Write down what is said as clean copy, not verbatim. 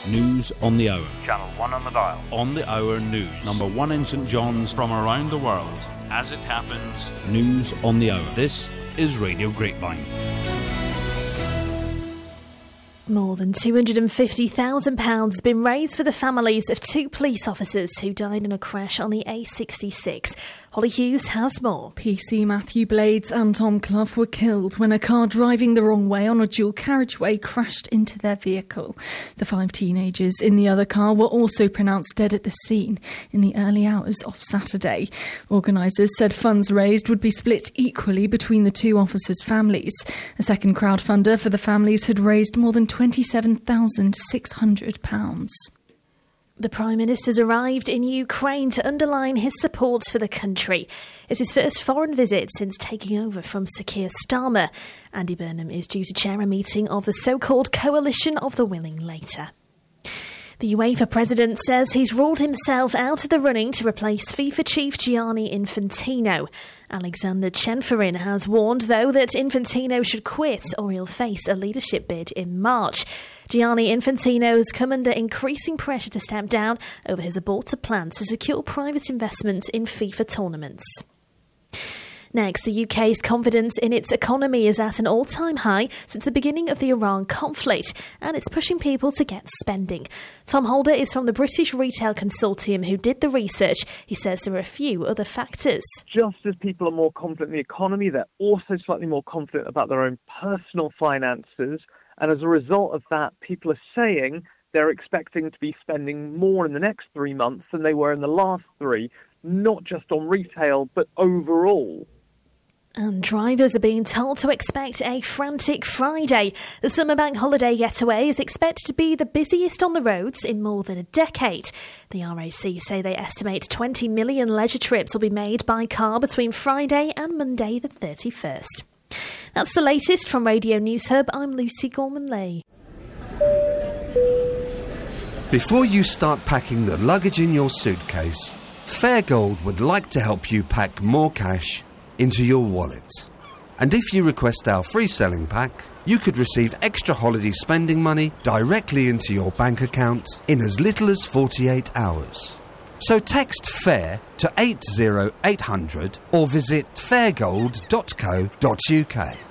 News on the Hour. Channel 1 on the dial. On the Hour News. Number 1 in St John's from around the world. As it happens, News on the Hour. This is Radio Grapevine. More than £250,000 has been raised for the families of 2 police officers who died in a crash on the A66. Holly Hughes has more. PC Matthew Blades and Tom Clough were killed when a car driving the wrong way on a dual carriageway crashed into their vehicle. The 5 teenagers in the other car were also pronounced dead at the scene in the early hours of Saturday. Organisers said funds raised would be split equally between the 2 officers' families. A second crowdfunder for the families had raised more than £27,600. The Prime Minister's arrived in Ukraine to underline his support for the country. It's his first foreign visit since taking over from Sir Keir Starmer. Andy Burnham is due to chair a meeting of the so-called Coalition of the Willing later. The UEFA president says he's ruled himself out of the running to replace FIFA chief Gianni Infantino. Alexander Chenferin has warned, though, that Infantino should quit or he'll face a leadership bid in March. Gianni Infantino's come under increasing pressure to step down over his aborted plans to secure private investment in FIFA tournaments. Next, the UK's confidence in its economy is at an all-time high since the beginning of the Iran conflict, and it's pushing people to get spending. Tom Holder is from the British Retail Consortium who did the research. He says there are a few other factors. Just as people are more confident in the economy, they're also slightly more confident about their own personal finances, and as a result of that, people are saying they're expecting to be spending more in the next 3 months than they were in the last 3, not just on retail, but overall. And drivers are being told to expect a frantic Friday. The summer bank holiday getaway is expected to be the busiest on the roads in more than a decade. The RAC say they estimate 20 million leisure trips will be made by car between Friday and Monday the 31st. That's the latest from Radio News Hub. I'm Lucy Gorman-Lay. Before you start packing the luggage in your suitcase, Fairgold would like to help you pack more cash into your wallet. And if you request our free selling pack, you could receive extra holiday spending money directly into your bank account in as little as 48 hours. So text FAIR to 80800 or visit fairgold.co.uk.